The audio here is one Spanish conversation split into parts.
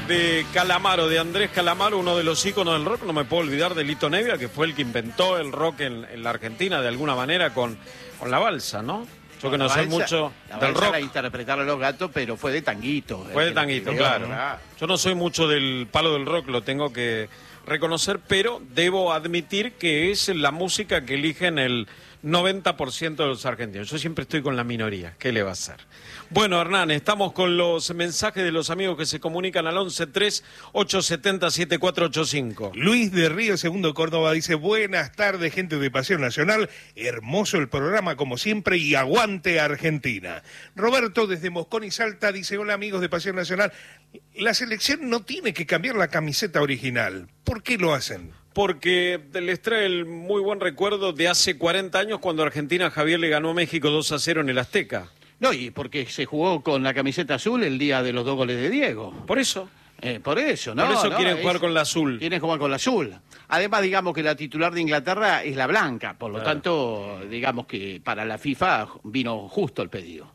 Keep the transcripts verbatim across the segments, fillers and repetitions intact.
de Calamaro, de Andrés Calamaro, uno de los íconos del rock. No me puedo olvidar de Lito Nevia, que fue el que inventó el rock en, en la Argentina de alguna manera con, con la balsa, ¿no? Yo que no soy mucho del rock. La interpretaron Los Gatos, pero fue de tanguito. Fue de tanguito, claro. Yo no soy mucho del palo del rock, lo tengo que reconocer, pero debo admitir que es la música que eligen el noventa por ciento de los argentinos. Yo siempre estoy con la minoría. ¿Qué le va a hacer? Bueno, Hernán, estamos con los mensajes de los amigos que se comunican al once tres ocho siete cero siete cuatro ocho cinco. Luis de Río Segundo Córdoba dice: buenas tardes, gente de Pasión Nacional. Hermoso el programa como siempre y aguante Argentina. Roberto desde Moscón y Salta dice: hola amigos de Pasión Nacional. La selección no tiene que cambiar la camiseta original. ¿Por qué lo hacen? Porque les trae el muy buen recuerdo de hace cuarenta años cuando Argentina Javier le ganó a México dos a cero en el Azteca. No, y porque se jugó con la camiseta azul el día de los dos goles de Diego. Por eso. Eh, por eso, ¿no? Por eso no, quieren es, jugar con la azul. Quieren jugar con la azul. Además, digamos que la titular de Inglaterra es la blanca. Por lo claro. tanto, digamos que para la FIFA vino justo el pedido.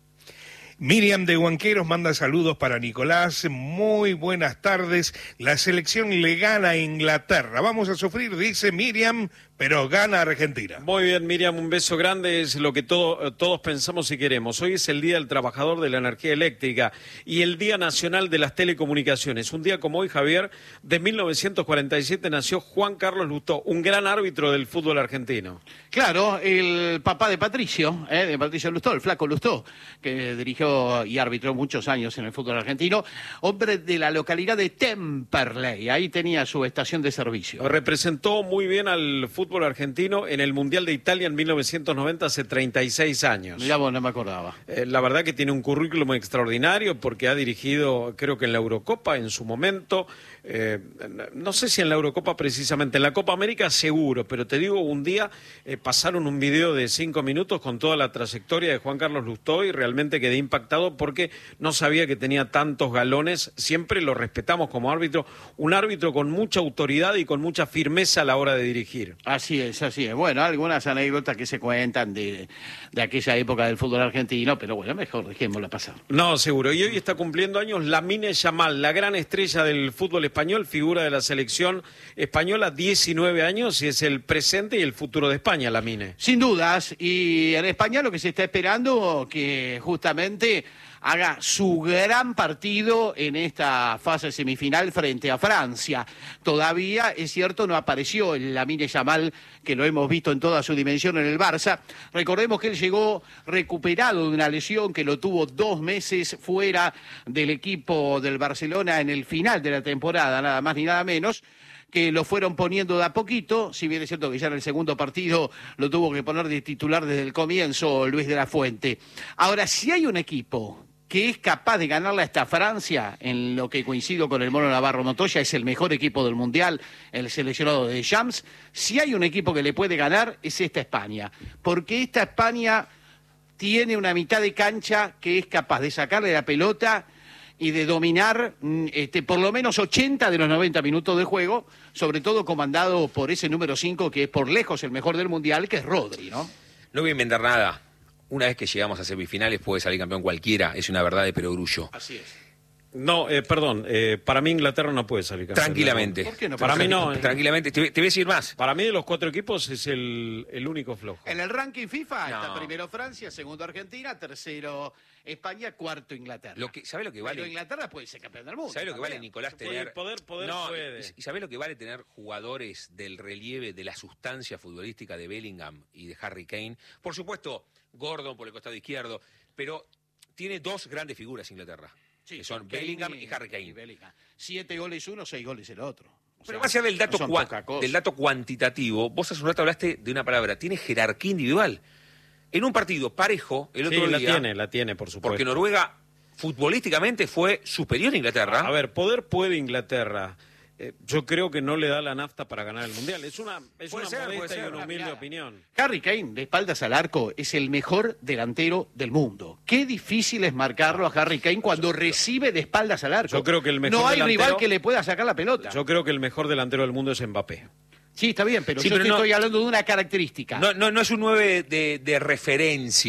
Miriam de Huanqueros manda saludos para Nicolás. Muy buenas tardes. La selección le gana a Inglaterra. Vamos a sufrir, dice Miriam, pero gana Argentina. Muy bien, Miriam, un beso grande. Es lo que todo, todos pensamos y queremos. Hoy es el Día del Trabajador de la Energía Eléctrica y el Día Nacional de las Telecomunicaciones. Un día como hoy, Javier, de mil novecientos cuarenta y siete nació Juan Carlos Lustó, un gran árbitro del fútbol argentino. Claro, el papá de Patricio, ¿eh? de Patricio Lustó, el flaco Lustó, que dirigió y arbitró muchos años en el fútbol argentino, hombre de la localidad de Temperley, ahí tenía su estación de servicio. Representó muy bien al fútbol argentino en el Mundial de Italia en mil novecientos noventa, hace treinta y seis años. Mirá vos, no me acordaba. Eh, la verdad que tiene un currículum extraordinario porque ha dirigido, creo que en la Eurocopa en su momento, eh, no sé si en la Eurocopa precisamente, en la Copa América seguro, pero te digo, un día eh, pasaron un video de cinco minutos con toda la trayectoria de Juan Carlos Lustó y realmente quedé impactado porque no sabía que tenía tantos galones. Siempre lo respetamos como árbitro, un árbitro con mucha autoridad y con mucha firmeza a la hora de dirigir. Así es, así es. Bueno, algunas anécdotas que se cuentan de, de aquella época del fútbol argentino, pero bueno, mejor dejémosla pasar. No, seguro. Y hoy está cumpliendo años Lamine Yamal, la gran estrella del fútbol español, figura de la selección española, diecinueve años, y es el presente y el futuro de España, Lamine. Sin dudas, y en España lo que se está esperando que justamente haga su gran partido en esta fase semifinal frente a Francia. Todavía, es cierto, no apareció el Lamine Yamal, que lo hemos visto en toda su dimensión en el Barça. Recordemos que él llegó recuperado de una lesión que lo tuvo dos meses fuera del equipo del Barcelona en el final de la temporada, nada más ni nada menos, que lo fueron poniendo de a poquito, si bien es cierto que ya en el segundo partido lo tuvo que poner de titular desde el comienzo Luis de la Fuente. Ahora, si hay un equipo que es capaz de ganarle a esta Francia, en lo que coincido con el Mono Navarro Montoya, es el mejor equipo del Mundial, el seleccionado de Deschamps. Si hay un equipo que le puede ganar, es esta España, porque esta España tiene una mitad de cancha que es capaz de sacarle la pelota y de dominar este, por lo menos ochenta de los noventa minutos de juego, sobre todo comandado por ese número cinco, que es por lejos el mejor del Mundial, que es Rodri, ¿no? No voy a inventar nada. Una vez que llegamos a semifinales puede salir campeón cualquiera, es una verdad de perogrullo. Así es. No, eh, perdón, eh, para mí Inglaterra no puede salir campeón. Tranquilamente. ¿Por qué no? Para mí no. Eh. Tranquilamente, te, te voy a decir más. Para mí de los cuatro equipos es el, el único flojo. En el ranking FIFA no. está primero Francia, segundo Argentina, tercero España, cuarto Inglaterra. Lo que, ¿sabés lo que vale? Pero Inglaterra puede ser campeón del mundo. ¿Sabés lo que vale, también. Nicolás, tener... Poder, poder, no, puede. ¿Y sabés lo que vale tener jugadores del relieve, de la sustancia futbolística de Bellingham y de Harry Kane? Por supuesto, Gordon por el costado izquierdo, pero tiene dos grandes figuras Inglaterra, sí, que son Bellingham y, y Harry Kane. Y Siete goles uno, seis goles el otro. O pero sea, más allá del dato, no del dato cuantitativo, vos hace un rato hablaste de una palabra, tiene jerarquía individual. En un partido parejo, el otro sí, día... la tiene, la tiene, por supuesto. Porque Noruega futbolísticamente fue superior a Inglaterra. A ver, poder puede Inglaterra. Eh, yo creo que no le da la nafta para ganar el Mundial. Es una, es una ser, modesta ser, y una humilde mirada. opinión. Harry Kane, de espaldas al arco, es el mejor delantero del mundo. Qué difícil es marcarlo a Harry Kane cuando yo, recibe de espaldas al arco. Yo creo que el mejor No hay delantero, rival que le pueda sacar la pelota. Yo creo que el mejor delantero del mundo es Mbappé. Sí, está bien, pero sí, yo pero te no, estoy hablando de una característica. No, no, no es un nueve de, de referencia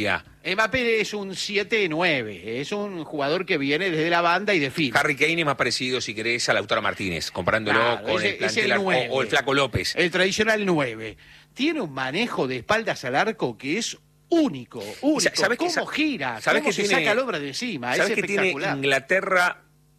Mbappé es un siete nueve, es un jugador que viene desde la banda y define. Harry Kane es más parecido, si querés, a Lautaro Martínez, comparándolo Claro, con ese- el plantel es el o, nueve. o el Flaco López. El tradicional nueve. Tiene un manejo de espaldas al arco que es único, único. ¿Sabés que ¿Cómo sa- gira? sabés ¿Cómo que se tiene- saca el obra de encima? Es ¿Sabes qué tiene espectacular. Inglaterra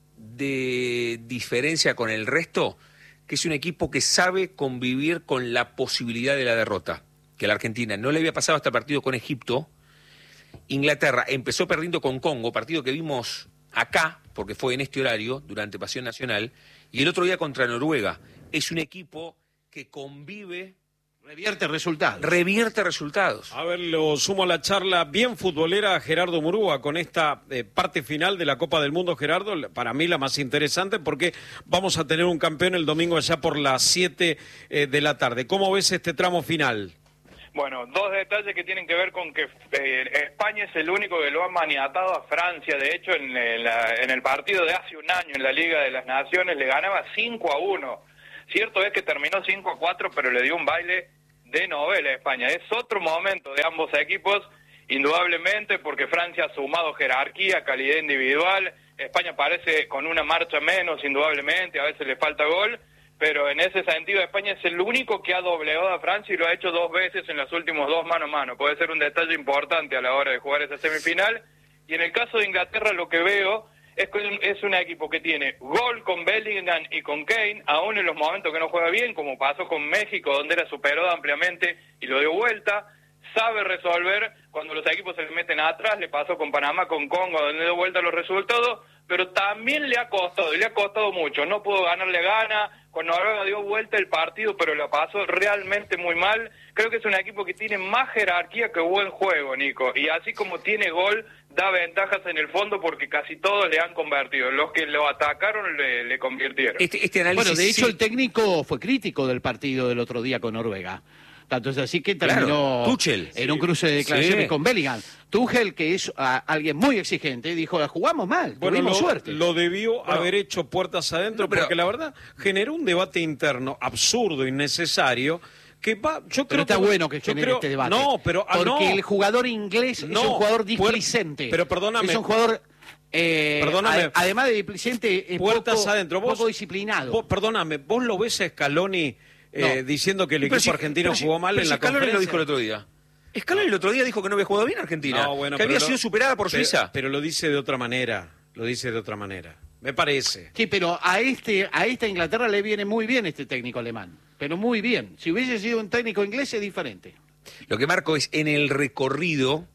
de diferencia con el resto? Que es un equipo que sabe convivir con la posibilidad de la derrota. Que la Argentina no le había pasado hasta el partido con Egipto. Inglaterra empezó perdiendo con Congo, partido que vimos acá, porque fue en este horario, durante Pasión Nacional, y el otro día contra Noruega. Es un equipo que convive, Revierte resultados. revierte resultados. A ver, lo sumo a la charla bien futbolera a Gerardo Murúa con esta eh, parte final de la Copa del Mundo, Gerardo, para mí la más interesante porque vamos a tener un campeón el domingo allá por las siete eh, de la tarde. ¿Cómo ves este tramo final? Bueno, dos detalles que tienen que ver con que eh, España es el único que lo ha maniatado a Francia. De hecho, en, en, la, en el partido de hace un año en la Liga de las Naciones le ganaba cinco a uno. Cierto es que terminó cinco a cuatro, pero le dio un baile de novela a España. Es otro momento de ambos equipos, indudablemente, porque Francia ha sumado jerarquía, calidad individual. España parece con una marcha menos, indudablemente, a veces le falta gol. Pero en ese sentido España es el único que ha doblegado a Francia y lo ha hecho dos veces en los últimos dos mano a mano. Puede ser un detalle importante a la hora de jugar esa semifinal. Y en el caso de Inglaterra lo que veo es que es un equipo que tiene gol con Bellingham y con Kane, aún en los momentos que no juega bien, como pasó con México, donde era superado ampliamente y lo dio vuelta. Sabe resolver cuando los equipos se le meten atrás, le pasó con Panamá, con Congo, donde dio vuelta los resultados, pero también le ha costado, y le ha costado mucho. No pudo ganarle gana, con Noruega dio vuelta el partido, pero la pasó realmente muy mal. Creo que es un equipo que tiene más jerarquía que buen juego, Nico, y así como tiene gol, da ventajas en el fondo porque casi todos le han convertido. Los que lo atacaron le, le convirtieron. Este, este análisis, Bueno, de hecho sí. el técnico fue crítico del partido del otro día con Noruega. Tanto es así que terminó Claro, Tuchel. en un cruce de declaraciones Sí. con Bellingham. Tuchel, que es a, alguien muy exigente, dijo, jugamos mal, Bueno, tuvimos lo, suerte. lo debió Bueno. haber hecho puertas adentro, No, pero- porque la verdad generó un debate interno absurdo, innecesario, que va, yo Pero creo está que, bueno que yo genere creo- este debate. No, pero ah, Porque no. el jugador inglés No, es un jugador puer- displicente. pero perdóname. Es un jugador, eh, Perdóname. a- además de displicente, es Puertas poco, adentro. Vos, poco disciplinado. vos, perdóname, ¿vos lo ves a Scaloni eh, No. diciendo que el Pero equipo si- argentino pero si- jugó mal pero en si la Scaloni conferencia? lo dijo el otro día. Scaloni el otro día dijo que no había jugado bien Argentina, No, bueno, que pero había lo- sido superada por pero- Suiza. Pero lo dice de otra manera, lo dice de otra manera. Me parece. Sí, pero a este a esta Inglaterra le viene muy bien este técnico alemán. Pero muy bien. Si hubiese sido un técnico inglés es diferente. Lo que marco es, en el recorrido,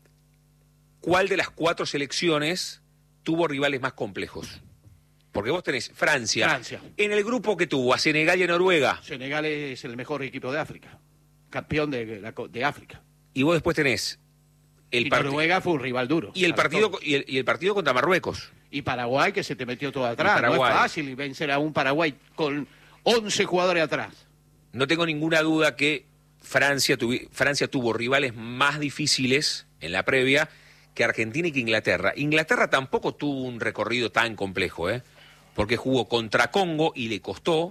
¿cuál de las cuatro selecciones tuvo rivales más complejos? Porque vos tenés Francia, Francia. en el grupo que tuvo a Senegal y a Noruega, Senegal es el mejor equipo de África. Campeón de, la co- de África. y vos después tenés el Y partido Noruega fue un rival duro. y el para partido todos. y el, y el partido contra Marruecos. Y Paraguay, que se te metió todo atrás. Y Paraguay. No es fácil vencer a un Paraguay con once jugadores atrás. No tengo ninguna duda que Francia, tuvi- Francia tuvo rivales más difíciles en la previa que Argentina y que Inglaterra. Inglaterra tampoco tuvo un recorrido tan complejo, ¿eh? Porque jugó contra Congo y le costó,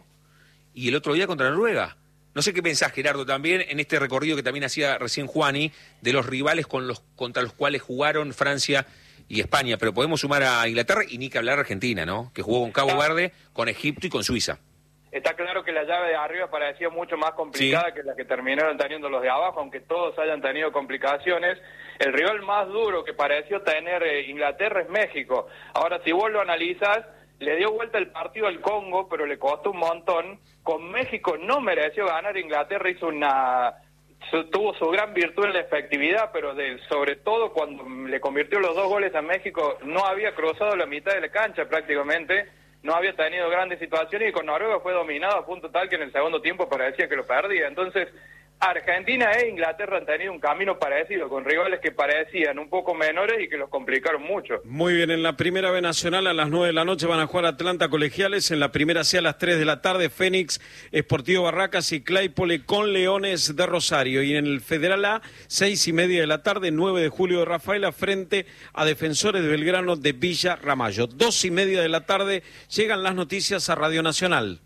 y el otro día contra Noruega. No sé qué pensás, Gerardo, también en este recorrido que también hacía recién Juani, de los rivales con los, contra los cuales jugaron Francia y España, pero podemos sumar a Inglaterra y ni que hablar a Argentina, ¿no? Que jugó con Cabo Verde, con Egipto y con Suiza. Está claro que la llave de arriba parecía mucho más complicada Sí. que la que terminaron teniendo los de abajo, aunque todos hayan tenido complicaciones. El rival más duro que pareció tener eh, Inglaterra es México. Ahora, si vos lo analizás, le dio vuelta el partido al Congo, pero le costó un montón. Con México no mereció ganar. Inglaterra hizo una... su- tuvo su gran virtud en la efectividad, pero de, sobre todo cuando le convirtió los dos goles a México, no había cruzado la mitad de la cancha prácticamente. No había tenido grandes situaciones y con Noruega fue dominado a punto tal que en el segundo tiempo parecía que lo perdía. Entonces, Argentina e Inglaterra han tenido un camino parecido, con rivales que parecían un poco menores y que los complicaron mucho. Muy bien, en la primera B Nacional a las nueve de la noche van a jugar Atlanta Colegiales, en la primera C a las tres de la tarde Fénix, Sportivo Barracas y Claypole con Leones de Rosario. Y en el Federal A, seis y media de la tarde, nueve de julio de Rafaela, frente a Defensores de Belgrano de Villa Ramallo. Dos y media de la tarde llegan las noticias a Radio Nacional.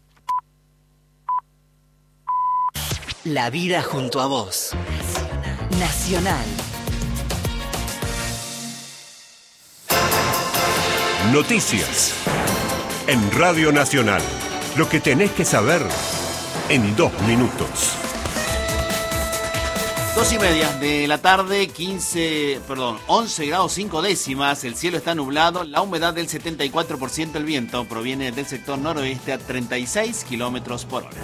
La vida junto a vos. Nacional. Noticias. En Radio Nacional. Lo que tenés que saber en dos minutos. Dos y media de la tarde, quince, perdón, once grados cinco décimas, el cielo está nublado, la humedad del setenta y cuatro por ciento, el viento proviene del sector noroeste a treinta y seis kilómetros por hora.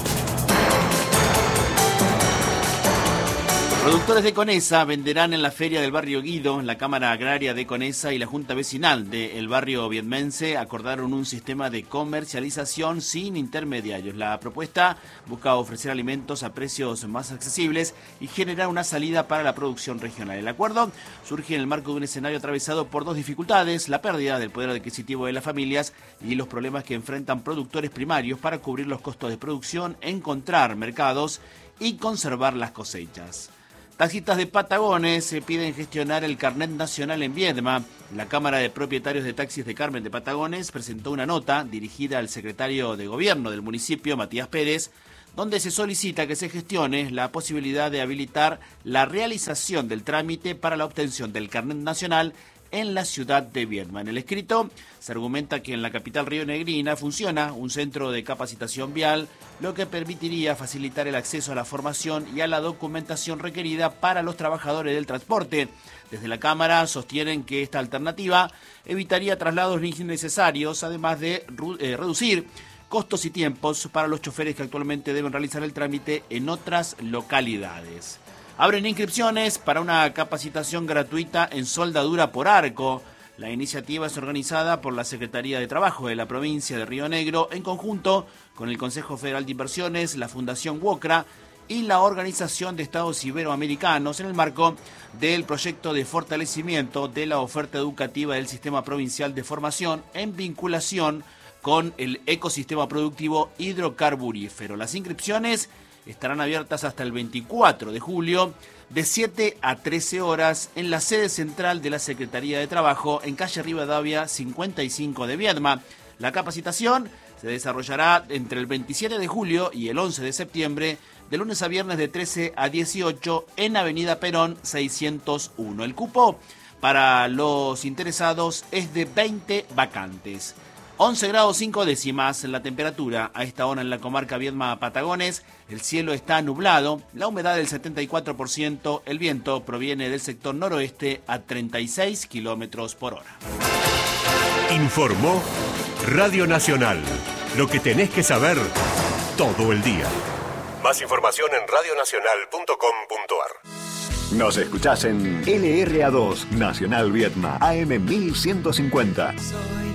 Productores de Conesa venderán en la feria del barrio Guido. La Cámara Agraria de Conesa y la Junta Vecinal del barrio viedmense acordaron un sistema de comercialización sin intermediarios. La propuesta busca ofrecer alimentos a precios más accesibles y generar una salida para la producción regional. El acuerdo surge en el marco de un escenario atravesado por dos dificultades: la pérdida del poder adquisitivo de las familias y los problemas que enfrentan productores primarios para cubrir los costos de producción, encontrar mercados y conservar las cosechas. Taxistas de Patagones se piden gestionar el carnet nacional en Viedma. La Cámara de Propietarios de Taxis de Carmen de Patagones presentó una nota dirigida al secretario de Gobierno del municipio, Matías Pérez, donde se solicita que se gestione la posibilidad de habilitar la realización del trámite para la obtención del carnet nacional en la ciudad de Viedma. En el escrito se argumenta que en la capital rionegrina funciona un centro de capacitación vial, lo que permitiría facilitar el acceso a la formación y a la documentación requerida para los trabajadores del transporte. Desde la Cámara sostienen que esta alternativa evitaría traslados innecesarios, además de eh, reducir costos y tiempos para los choferes que actualmente deben realizar el trámite en otras localidades. Abren inscripciones para una capacitación gratuita en soldadura por arco. La iniciativa es organizada por la Secretaría de Trabajo de la provincia de Río Negro en conjunto con el Consejo Federal de Inversiones, la Fundación WOCRA y la Organización de Estados Iberoamericanos en el marco del proyecto de fortalecimiento de la oferta educativa del Sistema Provincial de Formación en vinculación con el ecosistema productivo hidrocarburífero. Las inscripciones estarán abiertas hasta el veinticuatro de julio de siete a trece horas en la sede central de la Secretaría de Trabajo en calle Rivadavia cincuenta y cinco de Viedma. La capacitación se desarrollará entre el veintisiete de julio y el once de septiembre, de lunes a viernes de trece a dieciocho en Avenida Perón seiscientos uno. El cupo para los interesados es de veinte vacantes. once grados cinco décimas la temperatura a esta hora en la comarca Viedma-Patagones. El cielo está nublado, la humedad del setenta y cuatro por ciento, el viento proviene del sector noroeste a treinta y seis kilómetros por hora. Informó Radio Nacional. Lo que tenés que saber todo el día. Más información en radio nacional punto com punto a r. Nos escuchás en L R A dos, Nacional Viedma, A M mil ciento cincuenta. Soy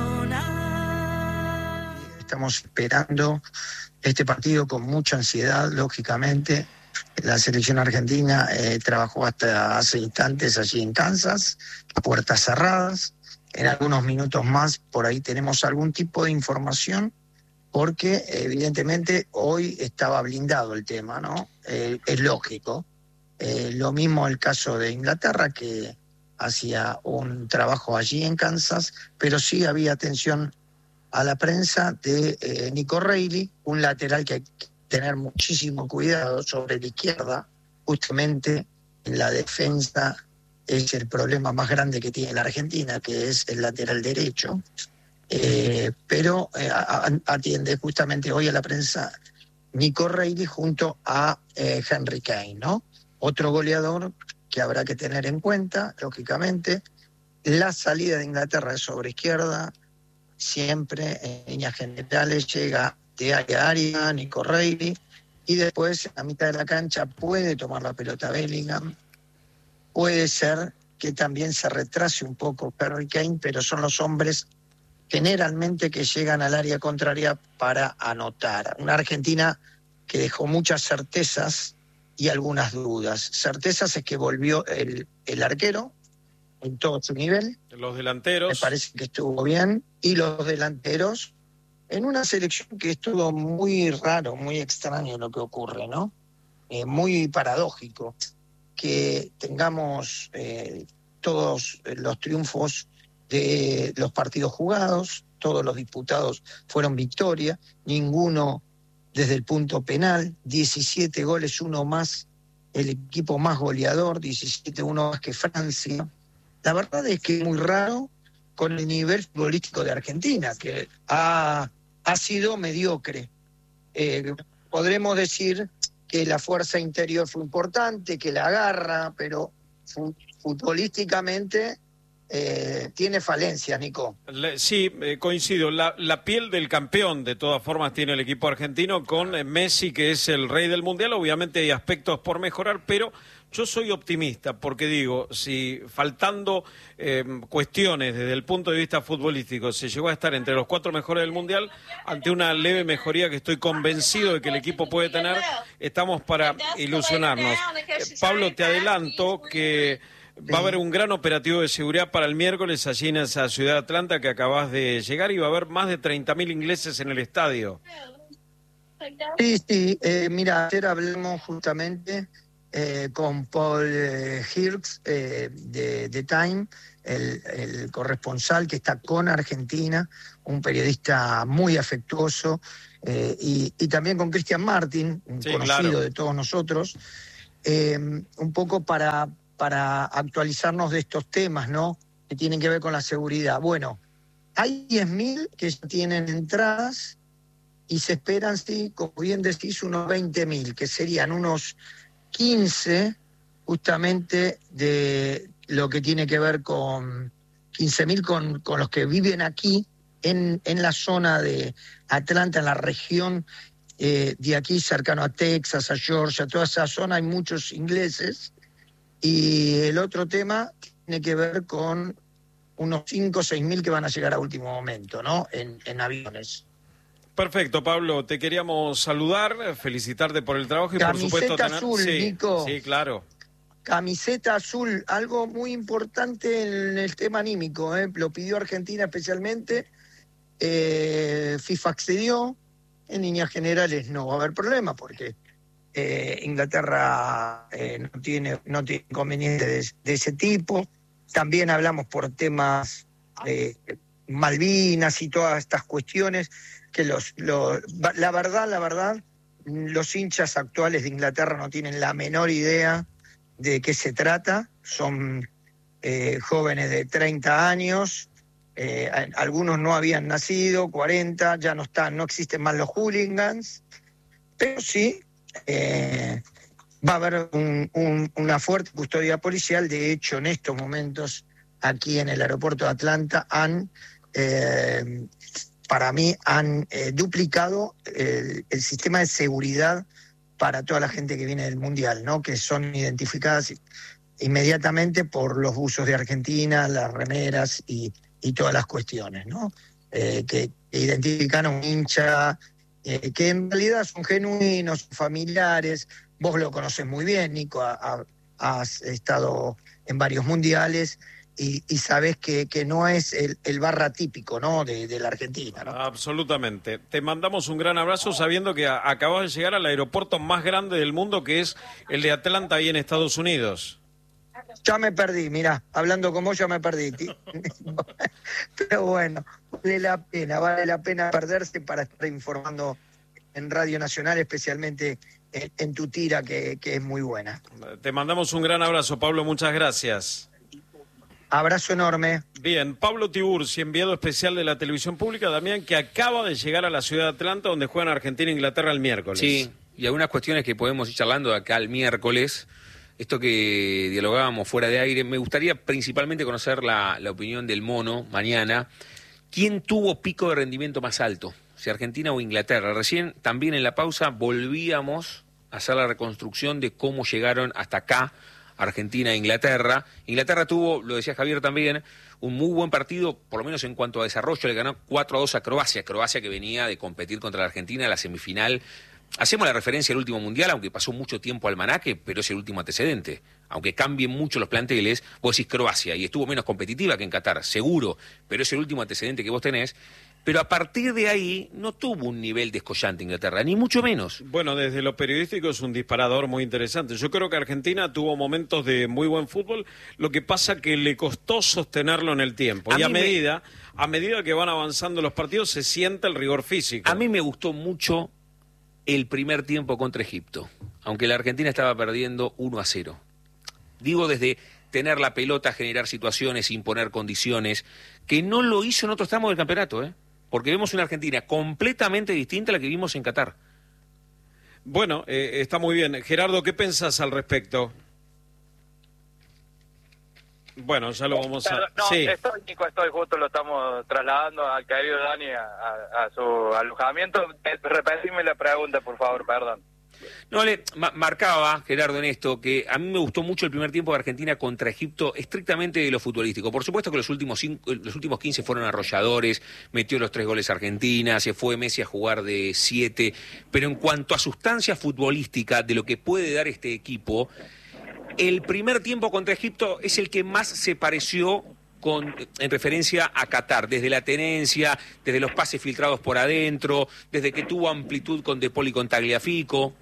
nacional. Estamos esperando este partido con mucha ansiedad, lógicamente. La selección argentina eh, trabajó hasta hace instantes allí en Kansas, a puertas cerradas. En algunos minutos más por ahí tenemos algún tipo de información, porque evidentemente hoy estaba blindado el tema, ¿no? Eh, es lógico. Eh, lo mismo el caso de Inglaterra, que hacía un trabajo allí en Kansas, pero sí había atención a la prensa de eh, Nico Reilly, un lateral que hay que tener muchísimo cuidado sobre la izquierda. Justamente en la defensa es el problema más grande que tiene la Argentina, que es el lateral derecho. Eh, pero eh, atiende justamente hoy a la prensa Nico Reilly junto a eh, Henry Kane, ¿no? Otro goleador que habrá que tener en cuenta, lógicamente. La salida de Inglaterra es sobre izquierda, siempre en líneas generales llega de área a área Nico Reilly, y después a mitad de la cancha puede tomar la pelota Bellingham. Puede ser que también se retrase un poco Harry Kane, pero son los hombres generalmente que llegan al área contraria para anotar. Una Argentina que dejó muchas certezas y algunas dudas. Certezas es que volvió el, el arquero en todo su nivel. Los delanteros. Me parece que estuvo bien. Y los delanteros, en una selección que estuvo muy raro, muy extraño lo que ocurre, ¿no? Eh, muy paradójico. Que tengamos eh, todos los triunfos de los partidos jugados, todos los disputados fueron victoria, ninguno desde el punto penal, diecisiete goles, uno más, el equipo más goleador, diecisiete, uno más que Francia. La verdad es que es muy raro con el nivel futbolístico de Argentina, que ha, ha sido mediocre. Eh, podremos decir que la fuerza interior fue importante, que la garra, pero fu- futbolísticamente eh, tiene falencias, Nico. Le, sí, eh, coincido. La, la piel del campeón, de todas formas, tiene el equipo argentino con eh, Messi, que es el rey del Mundial. Obviamente hay aspectos por mejorar, pero yo soy optimista, porque digo, si faltando eh, cuestiones desde el punto de vista futbolístico se llegó a estar entre los cuatro mejores del Mundial, ante una leve mejoría que estoy convencido de que el equipo puede tener, estamos para ilusionarnos. Eh, Pablo, te adelanto que va a haber un gran operativo de seguridad para el miércoles allí en esa ciudad de Atlanta que acabas de llegar, y va a haber más de treinta mil ingleses en el estadio. Sí, sí, eh, mira, ayer hablamos justamente eh, con Paul eh, Hirsch eh, de, de Time, el, el corresponsal que está con Argentina, un periodista muy afectuoso, eh, y, y también con Cristian Martin, un Sí, conocido claro. de todos nosotros, eh, un poco para, para actualizarnos de estos temas, ¿no?, que tienen que ver con la seguridad. Bueno, hay diez mil que ya tienen entradas y se esperan, sí, como bien decís, unos veinte mil, que serían unos quince justamente de lo que tiene que ver con quince mil con, con los que viven aquí en, en la zona de Atlanta, en la región eh, de aquí, cercano a Texas, a Georgia, toda esa zona hay muchos ingleses. Y el otro tema tiene que ver con unos cinco o seis mil que van a llegar a último momento, ¿no?, en, en aviones. Perfecto, Pablo, te queríamos saludar, felicitarte por el trabajo y Camiseta por supuesto tener... azul, sí, Nico. sí, claro. Camiseta azul, algo muy importante en el tema anímico, ¿eh? Lo pidió Argentina especialmente, eh, FIFA accedió, en líneas generales no va a haber problema porque eh, Inglaterra eh, no tiene no tiene inconvenientes de, de ese tipo. También hablamos por temas eh, Malvinas y todas estas cuestiones que los, los la verdad, la verdad, los hinchas actuales de Inglaterra no tienen la menor idea de qué se trata. Son eh, jóvenes de treinta años, eh, algunos no habían nacido, cuarenta, ya no están, no existen más los hooligans, pero sí eh, va a haber un, un, una fuerte custodia policial. De hecho, en estos momentos, aquí en el aeropuerto de Atlanta, han, eh, para mí, han eh, duplicado el, el sistema de seguridad para toda la gente que viene del Mundial, ¿no?, que son identificadas inmediatamente por los buzos de Argentina, las remeras y, y todas las cuestiones, ¿no?, eh, que, que identifican a un hincha, eh, que en realidad son genuinos, familiares. Vos lo conoces muy bien, Nico, ha, ha, has estado en varios mundiales y, y sabés que, que no es el, el barra típico, ¿no?, de, de la Argentina, ¿no? Absolutamente. Te mandamos un gran abrazo sabiendo que a, acabas de llegar al aeropuerto más grande del mundo, que es el de Atlanta, ahí en Estados Unidos. Ya me perdí, mirá, hablando con vos ya me perdí. Pero bueno, vale la pena, vale la pena perderse para estar informando en Radio Nacional, especialmente en, en tu tira, que, que es muy buena. Te mandamos un gran abrazo, Pablo, muchas gracias. Abrazo enorme. Bien, Pablo Tiburci, enviado especial de la televisión pública, Damián, que acaba de llegar a la ciudad de Atlanta, donde juegan Argentina e Inglaterra el miércoles. Sí, y algunas cuestiones que podemos ir charlando de acá el miércoles. Esto que dialogábamos fuera de aire, me gustaría principalmente conocer la, la opinión del Mono mañana. ¿Quién tuvo pico de rendimiento más alto? Si Argentina o Inglaterra. Recién, también en la pausa, volvíamos a hacer la reconstrucción de cómo llegaron hasta acá Argentina e Inglaterra. Inglaterra tuvo, lo decía Javier también, un muy buen partido, por lo menos en cuanto a desarrollo. Le ganó cuatro a dos a Croacia. Croacia que venía de competir contra la Argentina en la semifinal. Hacemos la referencia al último mundial, aunque pasó mucho tiempo al almanaque, pero es el último antecedente. Aunque cambien mucho los planteles, vos decís Croacia y estuvo menos competitiva que en Qatar, seguro, pero es el último antecedente que vos tenés. Pero a partir de ahí no tuvo un nivel descollante Inglaterra, ni mucho menos. Bueno, desde lo periodístico es un disparador muy interesante. Yo creo que Argentina tuvo momentos de muy buen fútbol, lo que pasa que le costó sostenerlo en el tiempo. A y a mí me- medida, a medida que van avanzando los partidos se siente el rigor físico. A mí me gustó mucho el primer tiempo contra Egipto, aunque la Argentina estaba perdiendo uno a cero. Digo desde tener la pelota, generar situaciones, imponer condiciones, que no lo hizo en otros tramos del campeonato, ¿eh? Porque vemos una Argentina completamente distinta a la que vimos en Qatar. Bueno, eh, está muy bien. Gerardo, ¿qué pensás al respecto? Bueno, ya lo vamos a... No, sí. estoy, Nico, estoy justo, lo estamos trasladando al querido Dani a, a, a su alojamiento. Repetime la pregunta, por favor, perdón. No, le ma marcaba, Gerardo, en esto, que a mí me gustó mucho el primer tiempo de Argentina contra Egipto, estrictamente de lo futbolístico. Por supuesto que los últimos cinco, los últimos quince fueron arrolladores, metió los tres goles Argentina, se fue Messi a jugar de siete, pero en cuanto a sustancia futbolística de lo que puede dar este equipo, el primer tiempo contra Egipto es el que más se pareció con, en referencia a Qatar, desde la tenencia, desde los pases filtrados por adentro, desde que tuvo amplitud con De Paul y con Tagliafico.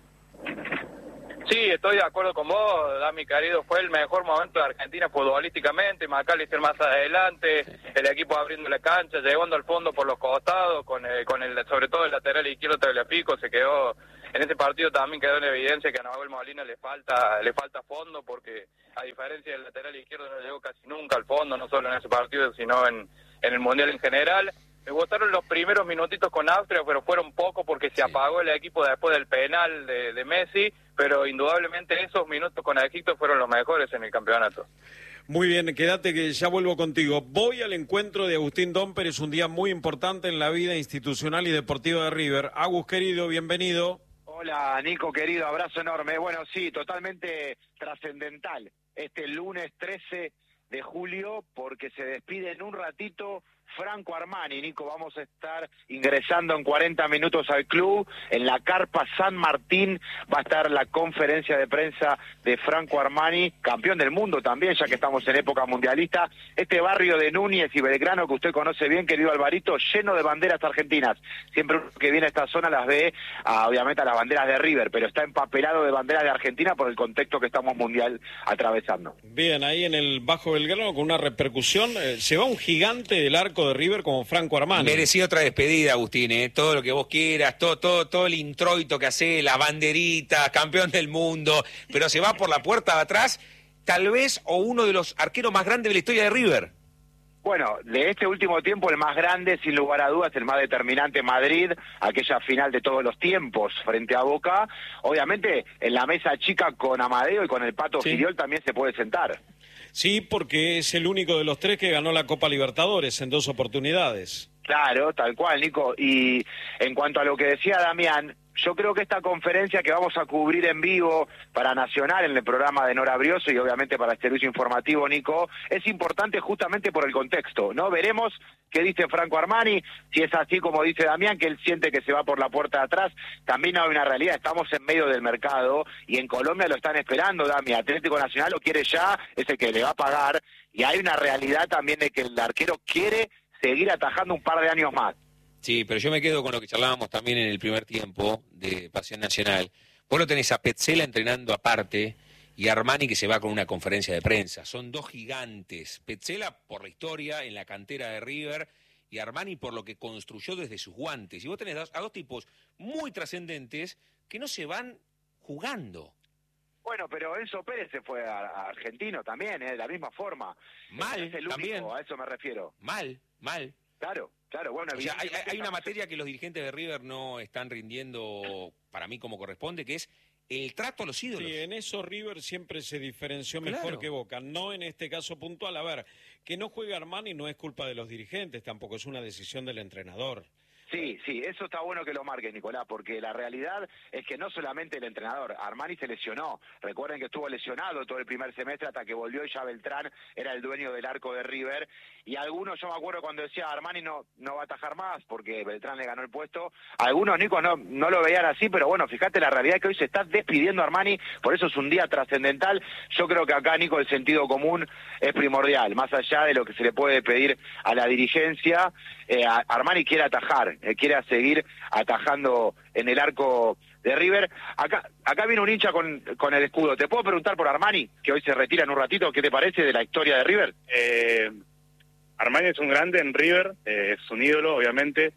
Sí, estoy de acuerdo con vos, Dami querido, fue el mejor momento de Argentina futbolísticamente, McAllister más adelante, el equipo abriendo la cancha, llegando al fondo por los costados, con el, con el sobre todo el lateral izquierdo Tagliafico, se quedó, en ese partido también quedó en evidencia que a Nahuel Molina le falta, le falta fondo, porque a diferencia del lateral izquierdo no llegó casi nunca al fondo, no solo en ese partido, sino en, en el Mundial en general. Me gustaron los primeros minutitos con Austria, pero fueron pocos porque se sí. apagó el equipo después del penal de, de Messi, pero indudablemente esos minutos con Egipto fueron los mejores en el campeonato. Muy bien, quédate que ya vuelvo contigo. Voy al encuentro de Agustín Domper, es un día muy importante en la vida institucional y deportiva de River. Agus, querido, bienvenido. Hola, Nico, querido, abrazo enorme. Bueno, sí, totalmente trascendental este lunes trece de julio, porque se despide en un ratito Franco Armani. Nico, vamos a estar ingresando en cuarenta minutos al club. En la Carpa San Martín va a estar la conferencia de prensa de Franco Armani, campeón del mundo también, ya que estamos en época mundialista. Este barrio de Núñez y Belgrano que usted conoce bien, querido Alvarito, lleno de banderas argentinas. Siempre uno que viene a esta zona las ve, a, obviamente, a las banderas de River, pero está empapelado de banderas de Argentina por el contexto que estamos mundial atravesando. Bien, ahí en el Bajo Belgrano, con una repercusión, eh, se va un gigante del arco de River como Franco Armani. Merecía otra despedida, Agustín, ¿eh? Todo lo que vos quieras, todo, todo, todo el introito que hace, la banderita, campeón del mundo, pero se va por la puerta de atrás, tal vez, o uno de los arqueros más grandes de la historia de River. Bueno, de este último tiempo el más grande, sin lugar a dudas, el más determinante, Madrid, aquella final de todos los tiempos frente a Boca. Obviamente, en la mesa chica con Amadeo y con el Pato sí. Filiol también se puede sentar. Sí, porque es el único de los tres que ganó la Copa Libertadores en dos oportunidades. Claro, tal cual, Nico. Y en cuanto a lo que decía Damián, yo creo que esta conferencia que vamos a cubrir en vivo para Nacional en el programa de Nora Brioso y obviamente para este servicio informativo, Nico, es importante justamente por el contexto, ¿no? Veremos qué dice Franco Armani, si es así como dice Damián, que él siente que se va por la puerta de atrás. También hay una realidad, estamos en medio del mercado y en Colombia lo están esperando, Damián. Atlético Nacional lo quiere ya, es el que le va a pagar, y hay una realidad también de que el arquero quiere seguir atajando un par de años más. Sí, pero yo me quedo con lo que charlábamos también en el primer tiempo de Pasión Nacional. Vos lo tenés a Petzela entrenando aparte y a Armani que se va con una conferencia de prensa. Son dos gigantes. Petzela por la historia en la cantera de River y Armani por lo que construyó desde sus guantes. Y vos tenés dos, a dos tipos muy trascendentes que no se van jugando. Bueno, pero Enzo Pérez se fue a, a Argentino también, ¿eh? De la misma forma. Mal, es el único, también. A eso me refiero. Mal, mal. Claro, claro, bueno. O sea, hay, hay una materia que los dirigentes de River no están rindiendo para mí como corresponde, que es el trato a los ídolos. Sí, en eso River siempre se diferenció mejor claro. que Boca, no en este caso puntual. A ver, que no juegue Armani no es culpa de los dirigentes, tampoco es una decisión del entrenador. Sí, sí, eso está bueno que lo marque, Nicolás, porque la realidad es que no solamente el entrenador, Armani se lesionó. Recuerden que estuvo lesionado todo el primer semestre hasta que volvió y ya Beltrán era el dueño del arco de River. Y algunos, yo me acuerdo cuando decía Armani no no va a atajar más porque Beltrán le ganó el puesto. Algunos, Nico, no, no lo veían así, pero bueno, fíjate la realidad es que hoy se está despidiendo Armani, por eso es un día trascendental. Yo creo que acá, Nico, el sentido común es primordial, más allá de lo que se le puede pedir a la dirigencia. Eh, Armani quiere atajar, eh, quiere seguir atajando en el arco de River. Acá acá viene un hincha con, con el escudo. ¿Te puedo preguntar por Armani, que hoy se retira en un ratito? ¿Qué te parece de la historia de River? Eh, Armani es un grande en River, eh, es un ídolo, obviamente,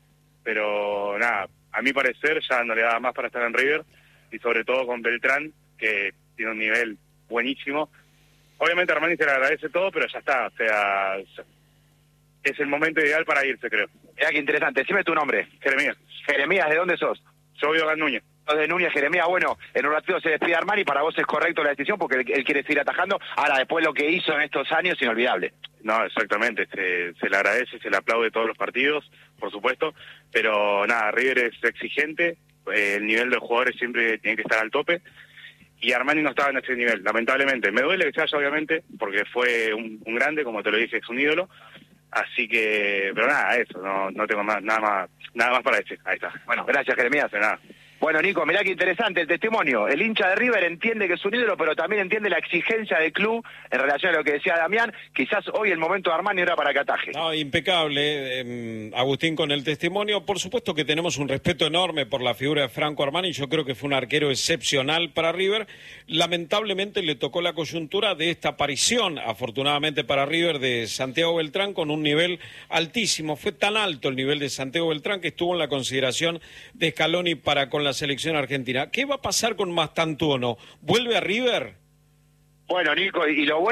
pero nada, a mi parecer ya no le da más para estar en River, y sobre todo con Beltrán, que tiene un nivel buenísimo. obviamente a Armani se le agradece todo, pero ya está, o sea, es el momento ideal para irse, creo. Mirá qué interesante, decime tu nombre. Jeremías. Jeremías, ¿de dónde sos? Yo vivo acá en Núñez. De Núñez, Jeremías, bueno, en un ratito se despide Armani, para vos es correcto la decisión porque él, él quiere seguir atajando. Ahora, después lo que hizo en estos años, inolvidable. No, exactamente, se, se le agradece, se le aplaude todos los partidos, por supuesto, pero nada, River es exigente, eh, el nivel de los jugadores siempre tiene que estar al tope, y Armani no estaba en ese nivel, lamentablemente. Me duele que se haya, obviamente, porque fue un, un grande, como te lo dije, es un ídolo, así que, pero nada, eso, no, no tengo más, nada más, nada más para decir, ahí está. Bueno, gracias, Jeremías. De nada. Bueno, Nico, mirá qué interesante el testimonio. El hincha de River entiende que es un ídolo, pero también entiende la exigencia del club en relación a lo que decía Damián. Quizás hoy el momento de Armani era para que ataje. No, impecable, eh, Agustín, con el testimonio. Por supuesto que tenemos un respeto enorme por la figura de Franco Armani. Yo creo que fue un arquero excepcional para River. Lamentablemente le tocó la coyuntura de esta aparición, afortunadamente para River, de Santiago Beltrán con un nivel altísimo. Fue tan alto el nivel de Santiago Beltrán que estuvo en la consideración de Scaloni para con la selección argentina. ¿Qué va a pasar con Mastantuono? ¿Vuelve a River? Bueno, Nico, y lo bueno